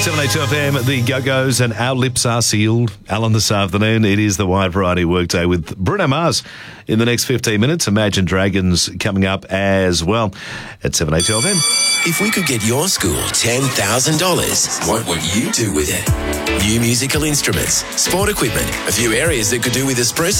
782 FM, the Go-Go's, and our lips are sealed. Alan, this afternoon, it is the Wide Variety Workday with Bruno Mars in the next 15 minutes. Imagine Dragons coming up as well at 782 FM. If we could get your school $10,000, what would you do with it? New musical instruments, sport equipment, a few areas that could do with espresso.